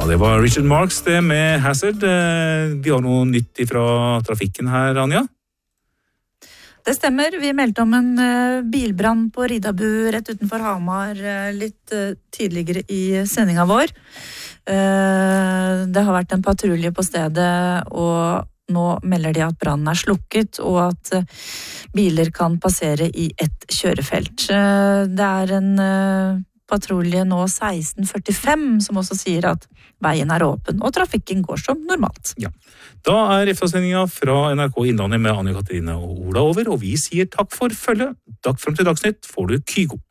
Ja, det var Richard Marx det med Hazard. Vi har noe nytt fra trafikken her, Anja. Det stemmer. Vi meldte om en bilbrann på Ridabu rett utenfor Hamar litt tidligere i sendinga vår. Det har vært en patrulje på stedet, og nå melder de at brannen er slukket, og at biler kan passere i ett kjørefelt. Det er en patrulje nå 1645 som også sier at veien er åpen, og trafikken går som normalt. Ja. Da er Efta-sendinga fra NRK Innlandet med Anja Katrine og Ola over, og vi sier takk for følget. Takk frem til Dagsnytt får du Kygo.